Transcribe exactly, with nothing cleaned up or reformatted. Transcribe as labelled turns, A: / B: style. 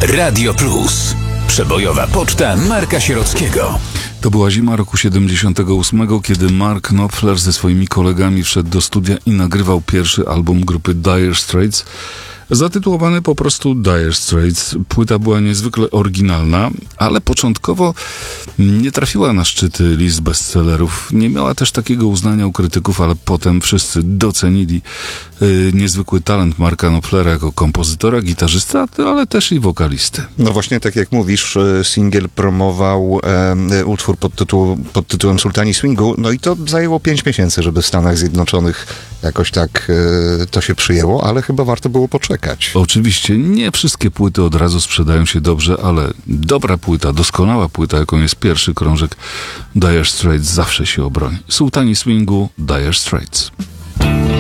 A: Radio Plus. Przebojowa poczta Marka Sierockiego.
B: To była zima roku siedemdziesiątego ósmego, kiedy Mark Knopfler ze swoimi kolegami wszedł do studia i nagrywał pierwszy album grupy Dire Straits, zatytułowany po prostu Dire Straits. Płyta była niezwykle oryginalna, ale początkowo nie trafiła na szczyty list bestsellerów. Nie miała też takiego uznania u krytyków, ale potem wszyscy docenili yy, niezwykły talent Marka Knopflera jako kompozytora, gitarzysta, ale też i wokalisty.
C: No właśnie, tak jak mówisz, singiel promował e, utwór pod, tytuł, pod tytułem Sultani Swingu, no i to zajęło pięć miesięcy, żeby w Stanach Zjednoczonych jakoś tak e, to się przyjęło, ale chyba warto było poczekać.
B: Oczywiście nie wszystkie płyty od razu sprzedają się dobrze, ale dobra płyta, doskonała płyta, jaką jest pierwszy krążek Dire Straits, zawsze się obroni. Sultani Swingu, Dire Straits.